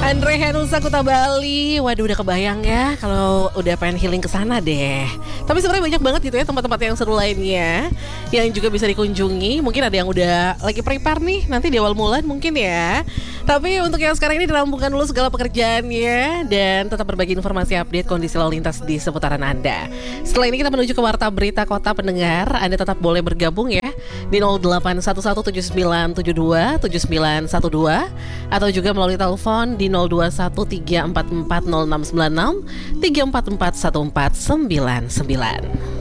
Andre Henusa Kuta Bali. Waduh, udah kebayang ya kalau udah pengen healing ke sana deh. Tapi sebenarnya banyak banget gitu ya tempat-tempat yang seru lainnya yang juga bisa dikunjungi. Mungkin ada yang udah lagi prepare nih nanti di awal bulan mungkin ya. Tapi untuk yang sekarang ini dirampungkan dulu segala pekerjaannya dan tetap berbagi informasi update kondisi lalu lintas di seputaran Anda. Setelah ini kita menuju ke Warta Berita Kota pendengar. Anda tetap boleh bergabung ya di 081179727912 atau juga melalui telepon di 0213440696 3441499.